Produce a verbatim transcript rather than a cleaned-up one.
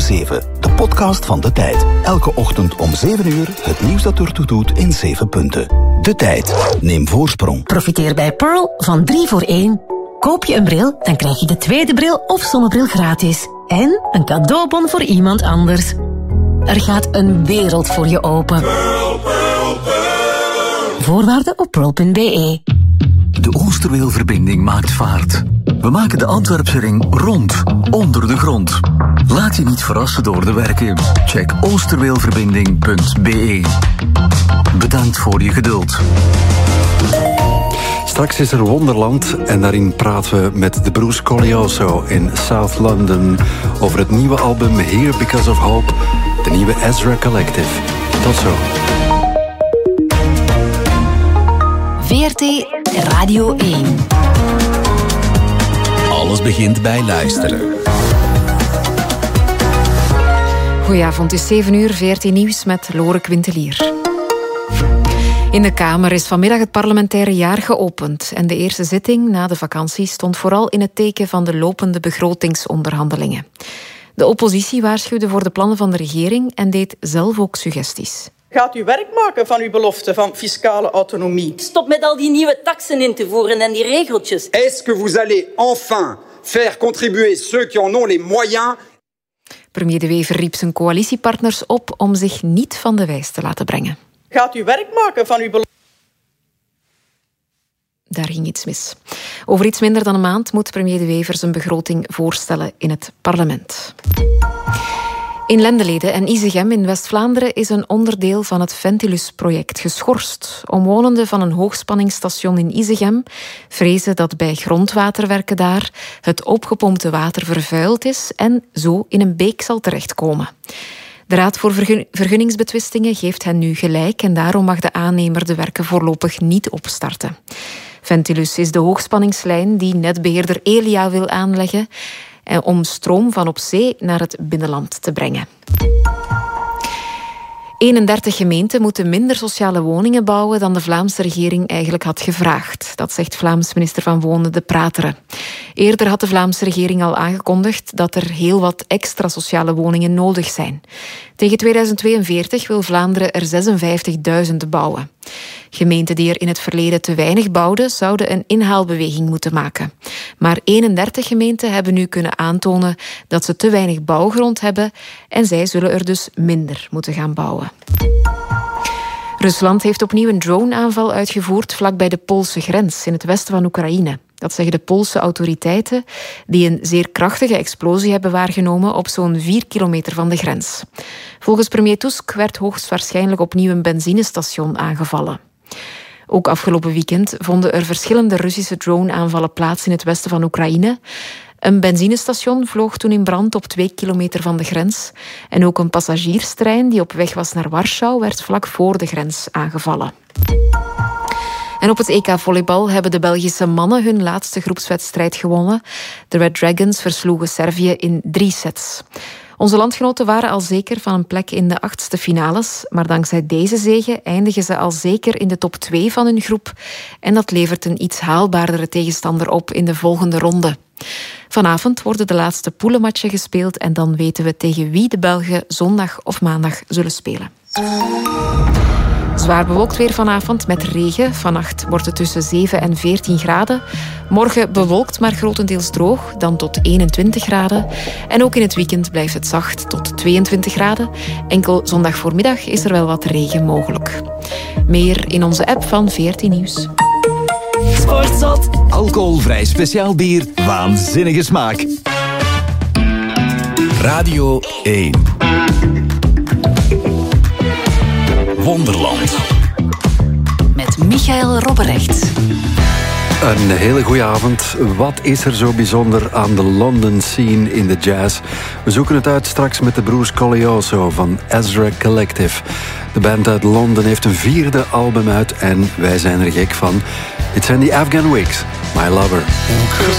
zeven, de podcast van De Tijd. Elke ochtend om zeven uur het nieuws dat ertoe doet in zeven punten. De Tijd. Neem voorsprong. Profiteer bij Pearl van drie voor één. Koop je een bril, dan krijg je de tweede bril of zonnebril gratis. En een cadeaubon voor iemand anders. Er gaat een wereld voor je open. Pearl, Pearl, Pearl. Voorwaarden op pearl punt b e. De Oosterweelverbinding maakt vaart. We maken de Antwerpse ring rond, onder de grond. Laat je niet verrassen door de werken. Check oosterweelverbinding punt b e. Bedankt voor je geduld. Straks is er Wonderland en daarin praten we met de Bruce Colioso in South London over het nieuwe album Here Because of Hope, de nieuwe Ezra Collective. Tot zo. V R T Radio één. Alles begint bij luisteren. Goedenavond, het is zeven uur, V R T Nieuws met Lore Quintelier. In de Kamer is vanmiddag het parlementaire jaar geopend en de eerste zitting na de vakantie stond vooral in het teken van de lopende begrotingsonderhandelingen. De oppositie waarschuwde voor de plannen van de regering en deed zelf ook suggesties. Gaat u werk maken van uw belofte van fiscale autonomie? Stop met al die nieuwe taksen in te voeren en die regeltjes. Est-ce que vous allez enfin faire contribuer ceux qui en ont les moyens? Premier De Wever riep zijn coalitiepartners op om zich niet van de wijs te laten brengen. Gaat u werk maken van uw belofte? Daar ging iets mis. Over iets minder dan een maand moet premier De Wever zijn begroting voorstellen in het parlement. In Lendelede en Isegem in West-Vlaanderen is een onderdeel van het Ventilus-project geschorst. Omwonenden van een hoogspanningsstation in Isegem vrezen dat bij grondwaterwerken daar het opgepompte water vervuild is en zo in een beek zal terechtkomen. De Raad voor Vergunningsbetwistingen geeft hen nu gelijk en daarom mag de aannemer de werken voorlopig niet opstarten. Ventilus is de hoogspanningslijn die netbeheerder Elia wil aanleggen om stroom van op zee naar het binnenland te brengen. eenendertig gemeenten moeten minder sociale woningen bouwen dan de Vlaamse regering eigenlijk had gevraagd. Dat zegt Vlaams minister van Wonen De Prateren. Eerder had de Vlaamse regering al aangekondigd dat er heel wat extra sociale woningen nodig zijn. Tegen tweeduizend tweeënveertig wil Vlaanderen er zesenvijftigduizend bouwen. Gemeenten die er in het verleden te weinig bouwden, zouden een inhaalbeweging moeten maken. Maar eenendertig gemeenten hebben nu kunnen aantonen dat ze te weinig bouwgrond hebben en zij zullen er dus minder moeten gaan bouwen. Rusland heeft opnieuw een drone-aanval uitgevoerd vlakbij de Poolse grens in het westen van Oekraïne. Dat zeggen de Poolse autoriteiten, die een zeer krachtige explosie hebben waargenomen op zo'n vier kilometer van de grens. Volgens premier Tusk werd hoogstwaarschijnlijk opnieuw een benzinestation aangevallen. Ook afgelopen weekend vonden er verschillende Russische drone-aanvallen plaats in het westen van Oekraïne. Een benzinestation vloog toen in brand op twee kilometer van de grens. En ook een passagierstrein die op weg was naar Warschau werd vlak voor de grens aangevallen. En op het E K volleybal hebben de Belgische mannen hun laatste groepswedstrijd gewonnen. De Red Dragons versloegen Servië in drie sets. Onze landgenoten waren al zeker van een plek in de achtste finales, maar dankzij deze zege eindigen ze al zeker in de top twee van hun groep. En dat levert een iets haalbaardere tegenstander op in de volgende ronde. Vanavond worden de laatste poelenmatchen gespeeld en dan weten we tegen wie de Belgen zondag of maandag zullen spelen. Zwaar bewolkt weer vanavond met regen. Vannacht wordt het tussen zeven en veertien graden. Morgen bewolkt, maar grotendeels droog, dan tot eenentwintig graden. En ook in het weekend blijft het zacht tot tweeëntwintig graden. Enkel zondag voormiddag is er wel wat regen mogelijk. Meer in onze app van V R T Nieuws. Sportzot. Alcoholvrij speciaal bier. Waanzinnige smaak. Radio één. Wonderland. Met Michael Robberecht. Een hele goede avond. Wat is er zo bijzonder aan de London scene in de jazz? We zoeken het uit straks met de Bruce Colioso van Ezra Collective. De band uit Londen heeft een vierde album uit en wij zijn er gek van. Dit zijn die Afghan Wigs, My Lover.